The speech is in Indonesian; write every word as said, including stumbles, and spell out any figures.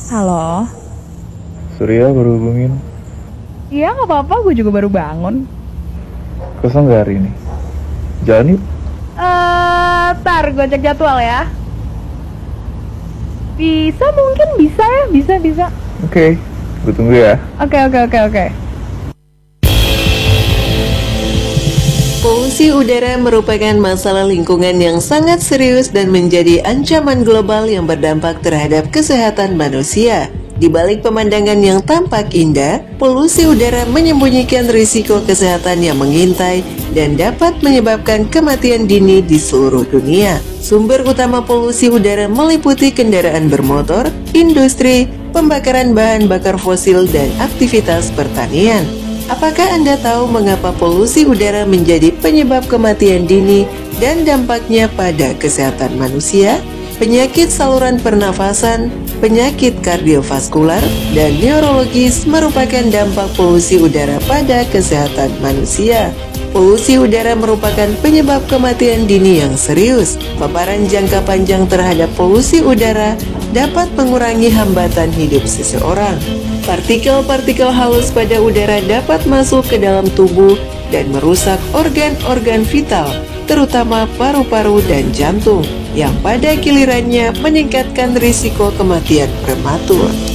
Halo? Surya baru hubungin. Iya nggak apa-apa, gue juga baru bangun. Kosong gak hari ini? Jalan yuk. Eh, tar gue cek jadwal ya. Bisa mungkin bisa ya, bisa bisa. Oke, gue tunggu ya. Oke oke oke oke. Polusi udara merupakan masalah lingkungan yang sangat serius dan menjadi ancaman global yang berdampak terhadap kesehatan manusia. Di balik pemandangan yang tampak indah, polusi udara menyembunyikan risiko kesehatan yang mengintai dan dapat menyebabkan kematian dini di seluruh dunia. Sumber utama polusi udara meliputi kendaraan bermotor, industri, pembakaran bahan bakar fosil, dan aktivitas pertanian. Apakah Anda tahu mengapa polusi udara menjadi penyebab kematian dini dan dampaknya pada kesehatan manusia? Penyakit saluran pernafasan, penyakit kardiovaskular, dan neurologis merupakan dampak polusi udara pada kesehatan manusia. Polusi udara merupakan penyebab kematian dini yang serius. Paparan jangka panjang terhadap polusi udara dapat mengurangi hambatan hidup seseorang. Partikel-partikel halus pada udara dapat masuk ke dalam tubuh dan merusak organ-organ vital, terutama paru-paru dan jantung, yang pada gilirannya meningkatkan risiko kematian prematur.